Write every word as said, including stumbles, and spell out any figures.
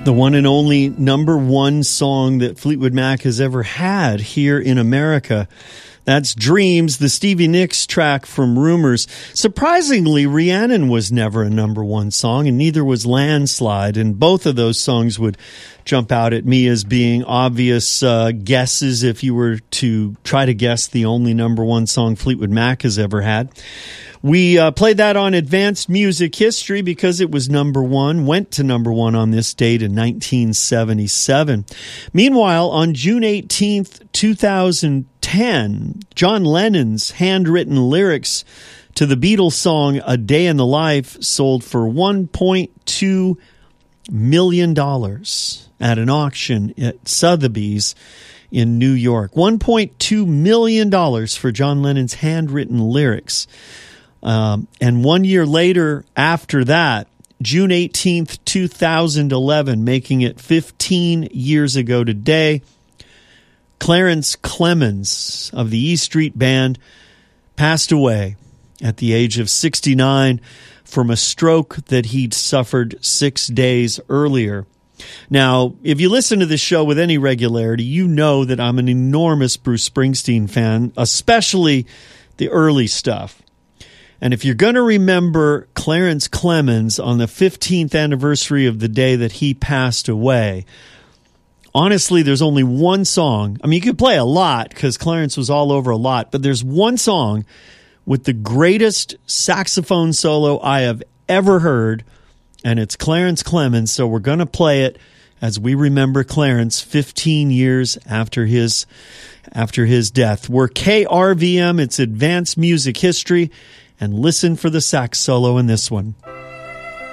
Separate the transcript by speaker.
Speaker 1: The one and only number one song that Fleetwood Mac has ever had here in America. That's Dreams, the Stevie Nicks track from Rumors. Surprisingly, Rhiannon was never a number one song, and neither was Landslide. And both of those songs would jump out at me as being obvious uh, guesses if you were to try to guess the only number one song Fleetwood Mac has ever had. We uh, played that on Advanced Music History because it was number one, went to number one on this date in nineteen seventy-seven. Meanwhile, on June eighteenth, two thousand ten, John Lennon's handwritten lyrics to the Beatles song A Day in the Life sold for one point two million dollars at an auction at Sotheby's in New York. one point two million dollars for John Lennon's handwritten lyrics. Um, and one year later, after that, June eighteenth, two thousand eleven, making it fifteen years ago today, Clarence Clemons of the E Street Band passed away at the age of sixty-nine from a stroke that he'd suffered six days earlier. Now, if you listen to this show with any regularity, you know that I'm an enormous Bruce Springsteen fan, especially the early stuff. And if you're going to remember Clarence Clemons on the fifteenth anniversary of the day that he passed away, honestly, there's only one song. I mean, you could play a lot because Clarence was all over a lot, but there's one song with the greatest saxophone solo I have ever heard, and it's Clarence Clemons. So we're going to play it as we remember Clarence fifteen years after his after his death. We're K R V M. It's Advanced Music History. And listen for the sax solo in this one.